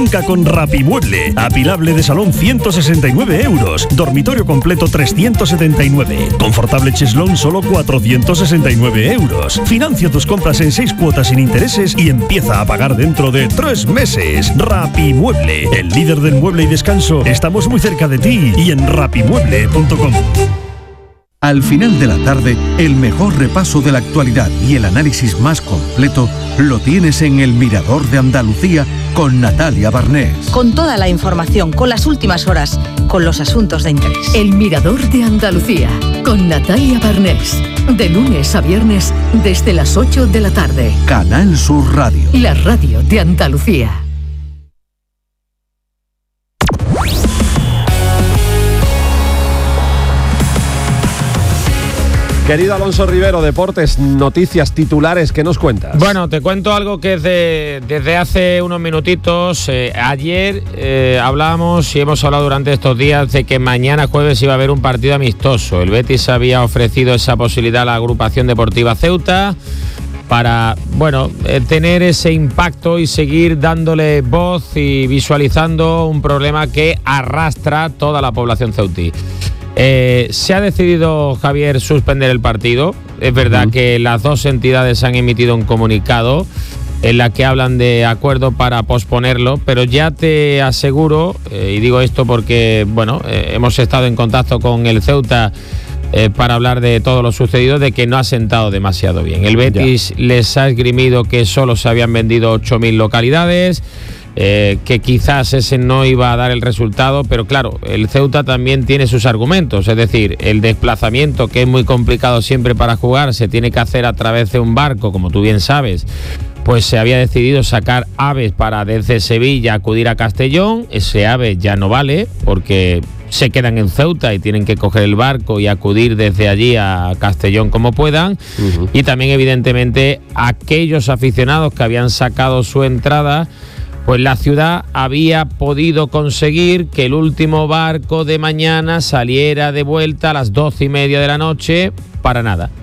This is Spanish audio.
Con Rapimueble, apilable de salón 169 euros, dormitorio completo 379, confortable cheslón solo 469 euros. Financia tus compras en 6 cuotas sin intereses y empieza a pagar dentro de 3 meses. Rapimueble, el líder del mueble y descanso. Estamos muy cerca de ti y en rapimueble.com. Al final de la tarde, el mejor repaso de la actualidad y el análisis más completo lo tienes en El Mirador de Andalucía con Natalia Barnés. Con toda la información, con las últimas horas, con los asuntos de interés. El Mirador de Andalucía con Natalia Barnés. De lunes a viernes desde las 8 de la tarde. Canal Sur Radio. La radio de Andalucía. Querido Alonso Rivero, Deportes, noticias, titulares, ¿qué nos cuentas? Bueno, te cuento algo que es desde hace unos minutitos. Ayer hablábamos y hemos hablado durante estos días de que mañana jueves iba a haber un partido amistoso. El Betis había ofrecido esa posibilidad a la agrupación deportiva Ceuta para, tener ese impacto y seguir dándole voz y visualizando un problema que arrastra toda la población ceutí. Se ha decidido, Javier, suspender el partido. Es verdad que las dos entidades han emitido un comunicado en la que hablan de acuerdo para posponerlo, pero ya te aseguro, y digo esto porque hemos estado en contacto con el Ceuta para hablar de todo lo sucedido, de que no ha sentado demasiado bien. El Betis les ha esgrimido que solo se habían vendido 8.000 localidades, que quizás ese no iba a dar el resultado, pero claro, el Ceuta también tiene sus argumentos, es decir, el desplazamiento, que es muy complicado siempre para jugar, se tiene que hacer a través de un barco, como tú bien sabes. Pues se había decidido sacar aves para desde Sevilla acudir a Castellón. Ese ave ya no vale porque se quedan en Ceuta y tienen que coger el barco y acudir desde allí a Castellón como puedan. Y también, evidentemente, aquellos aficionados que habían sacado su entrada, pues la ciudad había podido conseguir que el último barco de mañana saliera de vuelta a las 12:30 de la noche para nada.